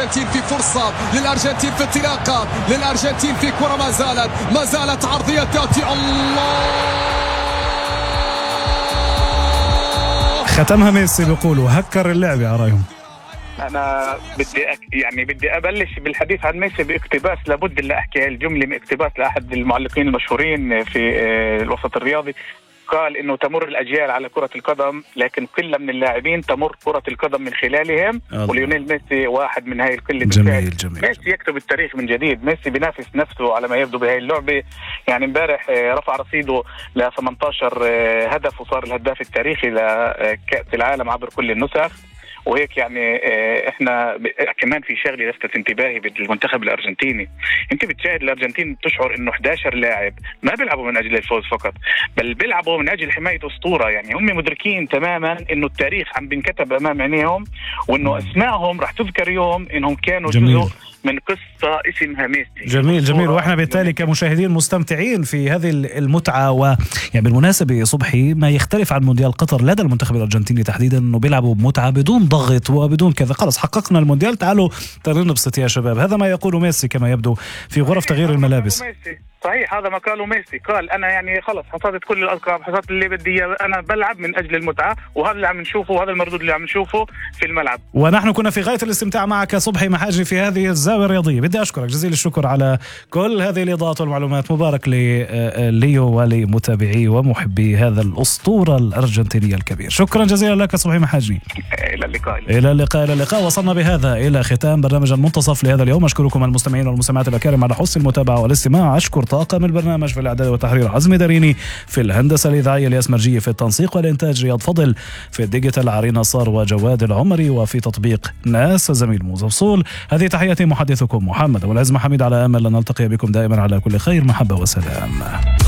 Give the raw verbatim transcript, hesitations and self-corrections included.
للأرجنتين في فرصة، للأرجنتين في انطلاقة، للأرجنتين في كرة ما زالت ما زالت عرضية تأتي. الله، ختمها ميسي بيقولوا هكر اللعب يا رايهم. أنا بدي أك... يعني بدي أبلش بالحديث عن ميسي باقتباس، لابد أن أحكي الجملة من اقتباس لأحد المعلقين المشهورين في الوسط الرياضي، قال إنه تمر الأجيال على كرة القدم لكن قلة من اللاعبين تمر كرة القدم من خلالهم، وليونيل ميسي واحد من هاي القلة. جميل جميل. ميسي يكتب التاريخ من جديد، ميسي بينافس نفسه على ما يبدو بهاي اللعبة. يعني امبارح رفع رصيده ل ثمانية عشر هدف وصار الهداف التاريخي لكأس العالم عبر كل النسخ. وهيك يعني احنا كمان في شغله لفتت انتباهي بالمنتخب الارجنتيني، انت بتشاهد الارجنتين تشعر انه إحدى عشر لاعب ما بيلعبوا من اجل الفوز فقط، بل بيلعبوا من اجل حمايه اسطوره. يعني هم مدركين تماما انه التاريخ عم بينكتب امام عينيهم، وانه اسمائهم راح تذكر يوم انهم كانوا جميل. جزء من قصة اسمها ميسي. جميل جميل. واحنا بالتالي كمشاهدين مستمتعين في هذه المتعة. ويعني بالمناسبة صبحي، ما يختلف عن مونديال قطر لدى المنتخب الأرجنتيني تحديدا انه بيلعبوا بمتعة بدون ضغط وبدون كذا، خلص حققنا المونديال، تعالوا نبسط يا شباب. هذا ما يقوله ميسي كما يبدو في غرف تغيير الملابس. صحيح، هذا ما قاله ميسي، قال أنا يعني خلص حصلت كل الألقاب، حصلت اللي بدي، أنا بلعب من أجل المتعة، وهذا اللي عم نشوفه وهذا المردود اللي عم نشوفه في الملعب. ونحن كنا في غاية الاستمتاع معك صبحي محاجي في هذه الزاوية الرياضية. بدي أشكرك جزيل الشكر على كل هذه الإضاءات والمعلومات. مبارك ليو ولمتابعي ومحبي هذا الأسطورة الأرجنتينية الكبير. شكرا جزيلا لك صبحي محاجي. إلى اللقاء. إلى اللقاء إلى اللقاء. وصلنا بهذا إلى ختام برنامج المنتصف لهذا اليوم. أشكركم المستمعين والمستمعات الأكارم على حسن المتابعة والاستماع. أشكر طاقم البرنامج في الإعداد والتحرير عزمي داريني، في الهندسة الإذاعية الياسمرجية، في التنسيق والإنتاج رياض فضل، في الديجيتال عرينا صار وجواد العمري، وفي تطبيق ناس زميل موزة وصول. هذه تحياتي محدثكم محمد والعزم حميد، على أمل أن نلتقي بكم دائما على كل خير، محبة وسلام.